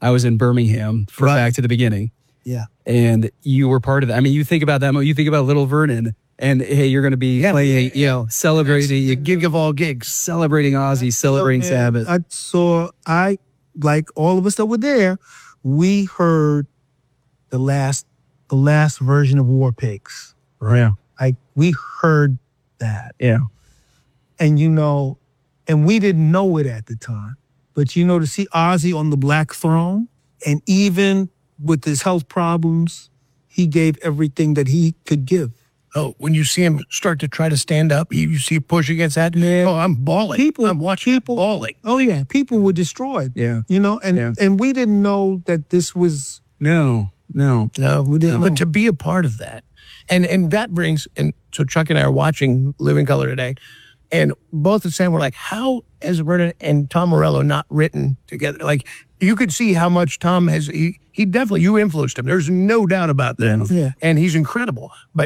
I was in Birmingham for Back to the Beginning. Yeah. And you were part of that. I mean, you think about that movie, you think about Little Vernon, and hey, you're going to be playing, celebrating, a gig of all gigs. celebrating Ozzy, celebrating Sabbath. Like all of us that were there, we heard the last version of War Pigs. Yeah. Like we heard that. Yeah. And and we didn't know it at the time. But to see Ozzy on the Black Throne, and even with his health problems, he gave everything that he could give. Oh, when you see him start to try to stand up, you see push against that. Man, I'm bawling. I'm watching people bawling. Oh yeah, people were destroyed. Yeah. And we didn't know that this was. No, we didn't. But to be a part of that, and that brings, and so Chuck and I are watching Living Color today, and both of Sam were like, how has Vernon and Tom Morello not written together? Like, you could see how much Tom has, he definitely, you influenced him. There's no doubt about that. Yeah. And he's incredible.